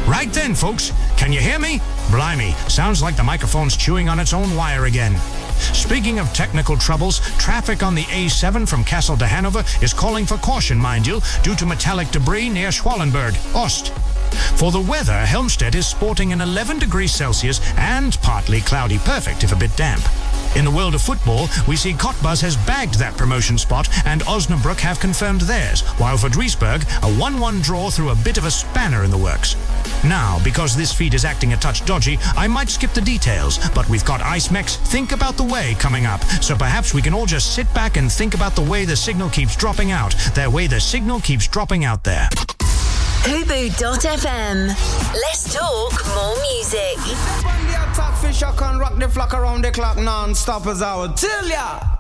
Right then, folks. Can you hear me? Blimey, sounds like the microphone's chewing on its own wire again. Speaking of technical troubles, traffic on the A7 from Kassel to Hanover is calling for caution, mind you, due to metallic debris near Schwallenberg, Ost. For the weather, Helmstedt is sporting an 11 degrees Celsius and partly cloudy, perfect if a bit damp. In the world of football, we see Cottbus has bagged that promotion spot and Osnabrück have confirmed theirs, while for Duisburg, a 1-1 draw threw a bit of a spanner in the works. Now, because this feed is acting a touch dodgy, I might skip the details, but we've got IceMex Think About the Way coming up, so perhaps we can all just sit back and think about the way the signal keeps dropping out, their way the signal keeps dropping out there. Hubu.fm. Let's talk more music. Step on the attack, fish, I can rock the flock around the clock non-stop as I would tell ya.